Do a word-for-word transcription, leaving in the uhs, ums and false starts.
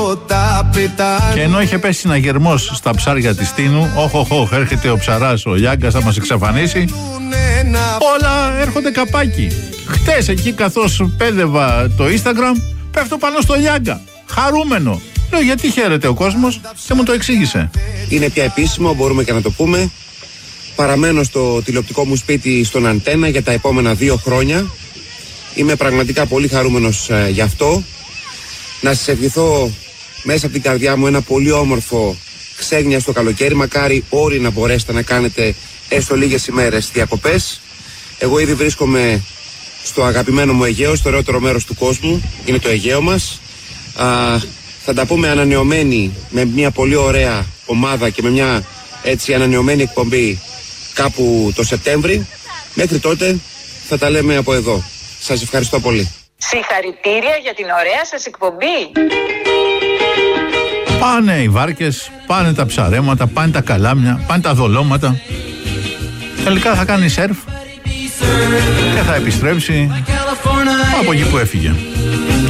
Και ενώ είχε πέσει ένα γερμός στα ψάρια της Τίνου, όχ, όχ, όχ, έρχεται ο ψαράς, ο Λιάγκας, θα μας εξαφανίσει. Όλα έρχονται καπάκι. Χτες εκεί, καθώς πέδευα το Instagram, πέφτω πάνω στο Λιάγκα. Χαρούμενο. Λέω, γιατί χαίρεται ο κόσμος, και μου το εξήγησε. Είναι πια επίσημο, μπορούμε και να το πούμε. Παραμένω στο τηλεοπτικό μου σπίτι στον Αντένα για τα επόμενα δύο χρόνια. Είμαι πραγματικά πολύ χαρούμενος ε, γι' αυτό. Να σας ευχηθώ μέσα από την καρδιά μου ένα πολύ όμορφο ξέγνιαστο καλοκαίρι. Μακάρι όλοι να μπορέσετε να κάνετε έστω λίγες ημέρες διακοπές. Εγώ ήδη βρίσκομαι στο αγαπημένο μου Αιγαίο, στο ωραιότερο μέρος του κόσμου. Είναι το Αιγαίο μας. Α, θα τα πούμε ανανεωμένοι με μια πολύ ωραία ομάδα και με μια έτσι ανανεωμένη εκπομπή κάπου το Σεπτέμβρη. Μέχρι τότε θα τα λέμε από εδώ. Σας ευχαριστώ πολύ. Συγχαρητήρια για την ωραία σας εκπομπή. Πάνε οι βάρκες, πάνε τα ψαρέματα, πάνε τα καλάμια, πάνε τα δολώματα. Τελικά θα κάνει σερφ και θα επιστρέψει από εκεί που έφυγε.